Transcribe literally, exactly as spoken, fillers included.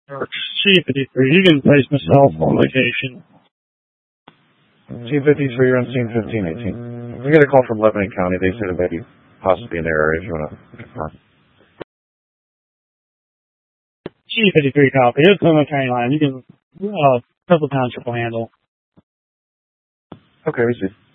C fifty-three, you can place myself on location. C fifty-three, you're on scene fifteen eighteen. We got a call from Lebanon County. They said it may be possibly in their area if you want to confirm. C fifty-three copy. It's on the county line. You can, uh, Purple Township will handle. Okay, we see.